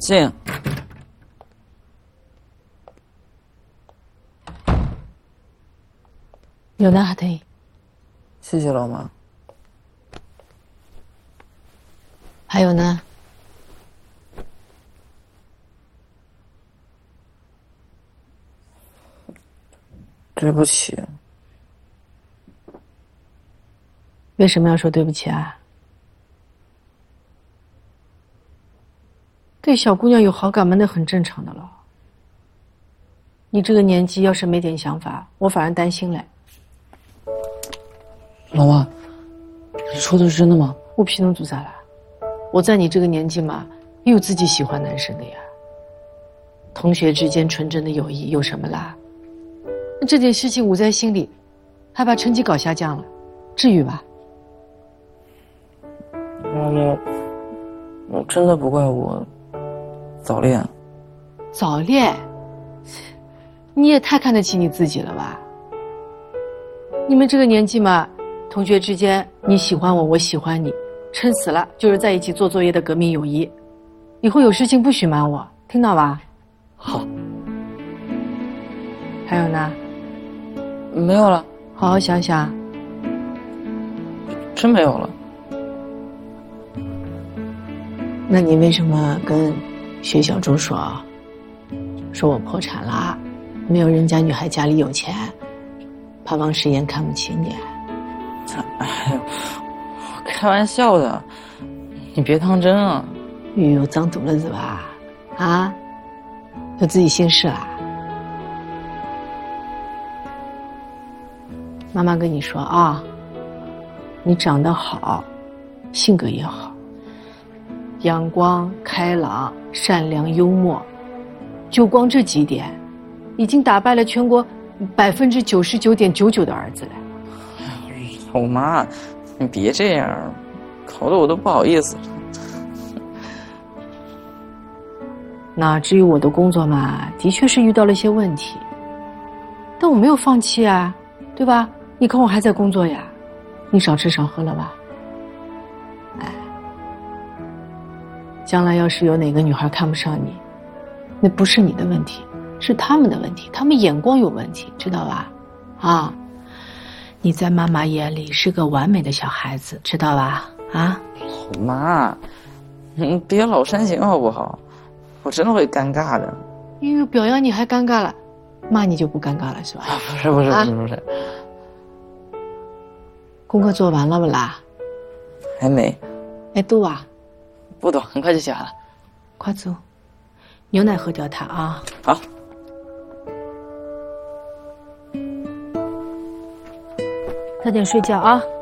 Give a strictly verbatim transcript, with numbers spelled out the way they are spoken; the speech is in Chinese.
进。 有呢，对。 谢谢老妈。 还有呢？ 对不起。 为什么要说对不起啊？对小姑娘有好感嘛，那很正常的了。你这个年纪要是没点想法，我反而担心嘞。 老妈，你说的是真的吗？ 我皮能做啥啦？我在你这个年纪嘛，也有自己喜欢男生的呀。同学之间纯真的友谊有什么啦？那这件事情捂在心里，还把成绩搞下降了，至于吧？ 妈妈，我真的不怪我早恋。 早恋？你也太看得起你自己了吧？你们这个年纪嘛，同学之间你喜欢我，我喜欢你，撑死了就是在一起做作业的革命友谊。以后有事情不许瞒我，听到吧？ 好。 还有呢？ 没有了。 好好想想。 真没有了。 那你为什么跟薛小周说，说我破产了，没有人家女孩家里有钱，怕王世言看不起你？ 哎呦，开玩笑的，你别当真啊。 哎呦，长大了是吧？啊，有自己心事啦。妈妈跟你说啊，你长得好，性格也好，阳光开朗、善良幽默，就光这几点，已经打败了全国百分之九十九点九九的儿子了。 老妈，你别这样，搞得我都不好意思了。 那至于我的工作嘛，的确是遇到了一些问题，但我没有放弃啊，对吧？你看我还在工作呀，你少吃少喝了吧？哎，将来要是有哪个女孩看不上你，那不是你的问题，是他们的问题，他们眼光有问题，知道吧？啊，你在妈妈眼里是个完美的小孩子，知道吧？啊， 老妈，你别老煽情好不好？我真的会尴尬的。 因为表扬你还尴尬了，骂你就不尴尬了是吧？ 啊，不是不是不是不是。 功课做完了不啦？ 还没。 哎，多啊？ 不多，很快就写完了。 快走，牛奶喝掉它啊。 好。 早点睡觉啊。